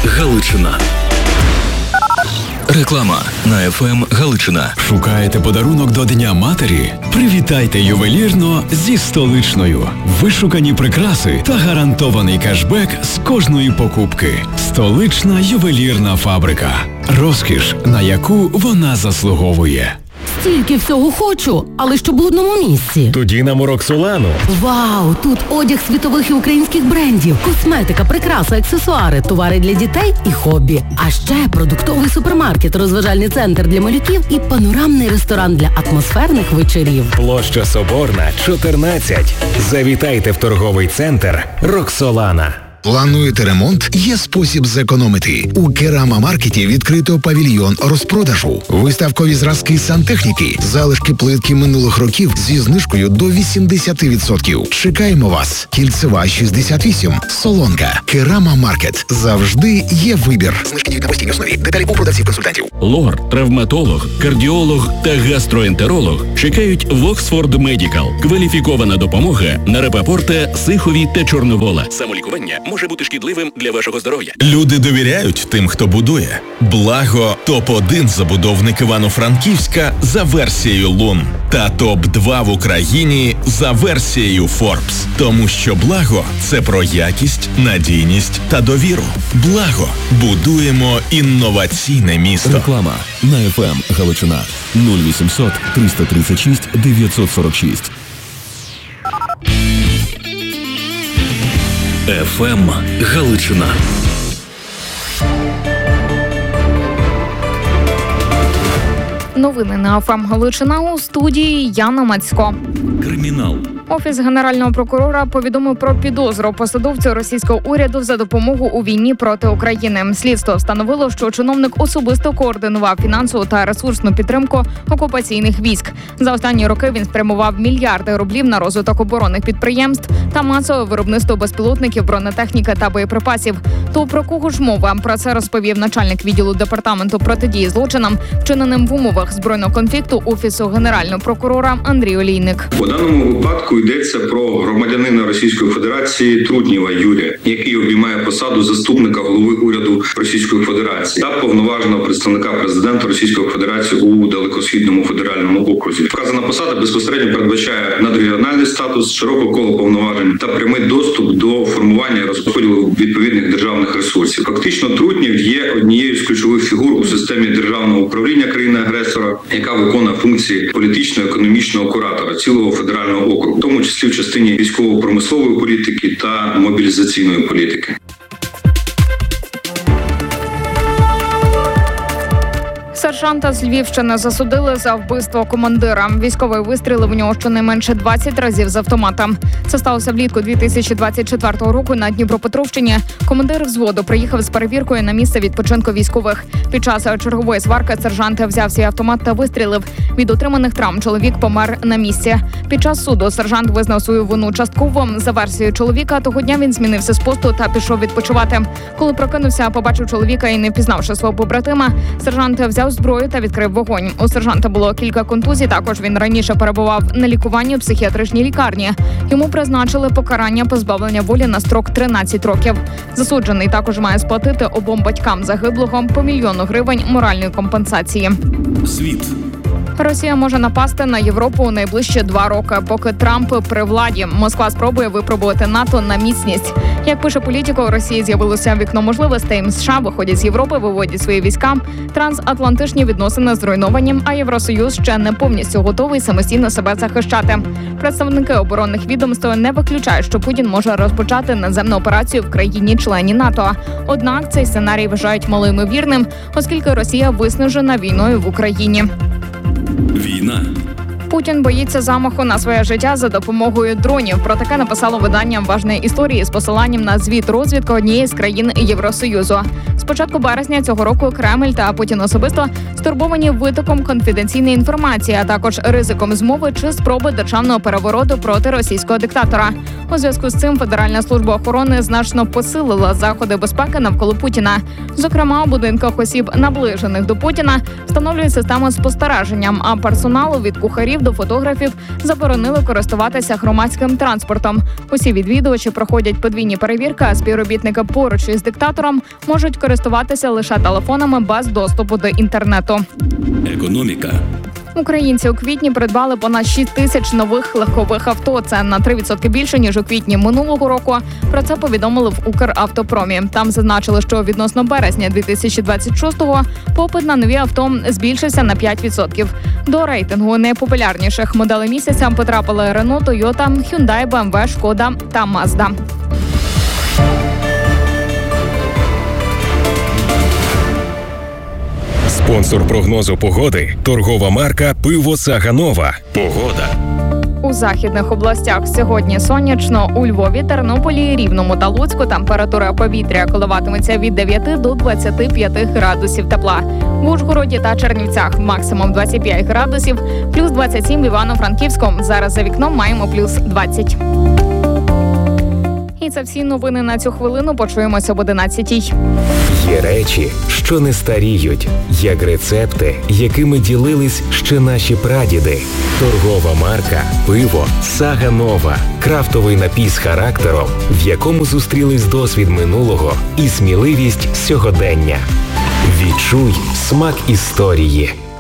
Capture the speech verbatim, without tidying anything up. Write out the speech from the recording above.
Галичина. Реклама на еф ем Галичина. Шукаєте подарунок до Дня матері? Привітайте ювелірно зі Столичною. Вишукані прикраси та гарантований кешбек з кожної покупки. Столична ювелірна фабрика. Розкіш, на яку вона заслуговує. Стільки всього хочу, але щоб в одному місці. Тоді нам у Роксолану. Вау, тут одяг світових і українських брендів, косметика, прикраси, аксесуари, товари для дітей і хобі. А ще продуктовий супермаркет, розважальний центр для малюків і панорамний ресторан для атмосферних вечорів. Площа Соборна, чотирнадцять. Завітайте в торговий центр Роксолана. Плануєте ремонт? Є спосіб зекономити. У Керама-маркеті відкрито павільйон розпродажу. Виставкові зразки сантехніки, залишки плитки минулих років зі знижкою до вісімдесят відсотків. Чекаємо вас. Кільцева шістдесят вісім. Солонка. Керама-маркет. Завжди є вибір. Знижки діють на постійній основі. Деталі у продавців-консультантів. Лор, травматолог, кардіолог та гастроентеролог чекають в Оксфорд Медікал. Кваліфікована допомога на Рапопорта, Сихові та Чорновола. Самолікування може бути шкідливим для вашого здоров'я. Люди довіряють тим, хто будує. Благо – топ один забудовник Івано-Франківська за версією Лун. Та топ два в Україні за версією Forbes. Тому що Благо – це про якість, надійність та довіру. Благо. Будуємо інноваційне місто. Реклама на еф ем Галичина. нуль вісімсот триста тридцять шість дев'ятсот сорок шість. еф ем Галичина. Новини на еф ем Галичина, у студії Яна Мацько. Кримінал. Офіс Генерального прокурора повідомив про підозру посадовцю російського уряду за допомогу у війні проти України. Слідство встановило, що чиновник особисто координував фінансову та ресурсну підтримку окупаційних військ. За останні роки він спрямував мільярди рублів на розвиток оборонних підприємств та масове виробництво безпілотників, бронетехніки та боєприпасів. То про кого ж мова? Про це розповів начальник відділу департаменту протидії злочинам, вчиненим в умовах збройного конфлікту Офісу Генерального прокурора Андрій Олійник. У даному випадку йдеться про громадянина Російської Федерації Трутнєва Юрія, який обіймає посаду заступника голови уряду Російської Федерації та повноваженого представника президента Російської Федерації у Далекосхідному федеральному окрузі. Вказана посада безпосередньо передбачає надрегіональний статус, широке коло повноважень та прямий доступ до формування і розподілу відповідних державних ресурсів. Фактично, Трутнєв є однією з ключових фігур у системі державного управління країни-агресора, яка виконує функції політично-економічного куратора цілого федерального округу, в тому числі в частині військово-промислової політики та мобілізаційної політики. Сержанта з Львівщини засудили за вбивство командира. Військовий вистрілив у нього щонайменше двадцять разів з автомата. Це сталося влітку дві тисячі двадцять четвертого року на Дніпропетровщині. Командир взводу приїхав з перевіркою на місце відпочинку військових. Під час чергової сварки сержант взяв свій автомат та вистрілив. Від отриманих травм чоловік помер на місці. Під час суду сержант визнав свою вину частково. За версією чоловіка, того дня він змінився з посту та пішов відпочивати. Коли прокинувся, побачив чоловіка і, не впізнавши свого побратима, сержант взяв зброю та відкрив вогонь. У сержанта було кілька контузій, також він раніше перебував на лікуванні у психіатричній лікарні. Йому призначили покарання позбавлення волі на строк тринадцять років. Засуджений також має сплатити обом батькам загиблого по мільйону гривень моральної компенсації. Світ. Росія може напасти на Європу у найближчі два роки, поки Трамп при владі. Москва спробує випробувати НАТО на міцність. Як пише Політико, у Росії з'явилося вікно можливостей. США виходять з Європи, виводять свої війська. Трансатлантичні відносини зруйновані, а Євросоюз ще не повністю готовий самостійно себе захищати. Представники оборонних відомств не виключають, що Путін може розпочати наземну операцію в країні-члені НАТО. Однак цей сценарій вважають малоймовірним, оскільки Росія виснажена війною в Україні. Війна. Путін боїться замаху на своє життя за допомогою дронів. Про таке написало видання «Важної історії» з посиланням на звіт розвідки однієї з країн Євросоюзу. З початку березня цього року Кремль та Путін особисто стурбовані витоком конфіденційної інформації, а також ризиком змови чи спроби державного перевороту проти російського диктатора. У зв'язку з цим Федеральна служба охорони значно посилила заходи безпеки навколо Путіна. Зокрема, у будинках осіб, наближених до Путіна, встановлюють систему спостереження, а персоналу від кухарів до фотографів заборонили користуватися громадським транспортом. Усі відвідувачі проходять подвійні перевірки, а співробітники поруч із диктатором можуть користуватися користуватися лише телефонами без доступу до інтернету. Економіка. Українці у квітні придбали понад шість тисяч нових легкових авто. Це на три відсотки більше, ніж у квітні минулого року. Про це повідомили в Укравтопромі. Там зазначили, що відносно березня дві тисячі двадцять шостого попит на нові авто збільшився на п'ять відсотків. До рейтингу найпопулярніших моделей місяця потрапили Renault, Toyota, Hyundai, бе ем ве, Шкода та Mazda. Спонсор прогнозу погоди – торгова марка «Пиво Саганова». Погода. У західних областях сьогодні сонячно. У Львові, Тернополі, Рівному та Луцьку температура повітря коливатиметься від дев'яти до двадцяти п'яти градусів тепла. В Ужгороді та Чернівцях максимум двадцять п'ять градусів, плюс двадцять сім в Івано-Франківську. Зараз за вікном маємо плюс двадцять. І це всі новини на цю хвилину. Почуємося об одинадцятій. Є речі, що не старіють, як рецепти, якими ділились ще наші прадіди. Торгова марка «Пиво Саганова». Крафтовий напій з характером, в якому зустрілись досвід минулого і сміливість сьогодення. Відчуй смак історії.